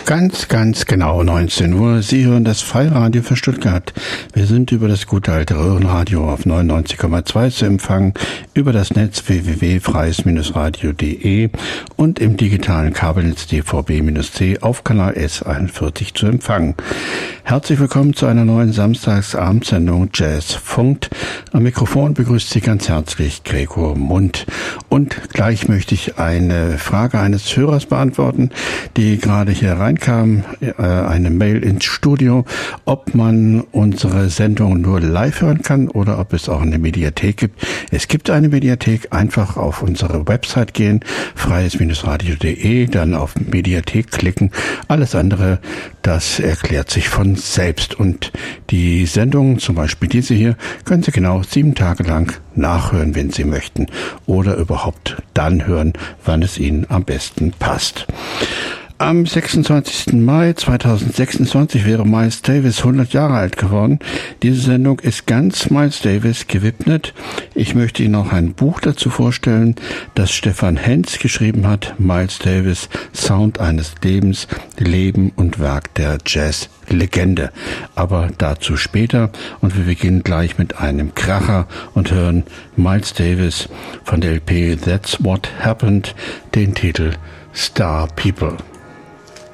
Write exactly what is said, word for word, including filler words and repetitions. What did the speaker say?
Ganz, ganz genau neunzehn Uhr. Sie hören das Freiradio für Stuttgart. Wir sind über das gute alte Röhrenradio auf neunundneunzig Komma zwei zu empfangen, über das Netz w w w punkt freies radio punkt de und im digitalen Kabelnetz d v b C auf Kanal S einundvierzig zu empfangen. Herzlich willkommen zu einer neuen Samstagsabendsendung Jazz Funkt. Am Mikrofon begrüßt Sie ganz herzlich Gregor Mund. Und gleich möchte ich eine Frage eines Hörers beantworten, die gerade hier reinkam, äh, eine Mail ins Studio, ob man unsere Sendung nur live hören kann oder ob es auch eine Mediathek gibt. Es gibt eine Mediathek, einfach auf unsere Website gehen, freies radio punkt de, dann auf Mediathek klicken. Alles andere, das erklärt sich von selbst. Und die Sendung, zum Beispiel diese hier, können Sie genau sieben Tage lang nachhören, wenn Sie möchten. Oder überhaupt dann hören, wann es Ihnen am besten passt. Am sechsundzwanzigsten Mai zweitausendsechsundzwanzig wäre Miles Davis hundert Jahre alt geworden. Diese Sendung ist ganz Miles Davis gewidmet. Ich möchte Ihnen auch ein Buch dazu vorstellen, das Stefan Henz geschrieben hat. Miles Davis, Sound eines Lebens, Leben und Werk der Jazz-Legende. Aber dazu später, und wir beginnen gleich mit einem Kracher und hören Miles Davis von der L P That's What Happened, den Titel Star People.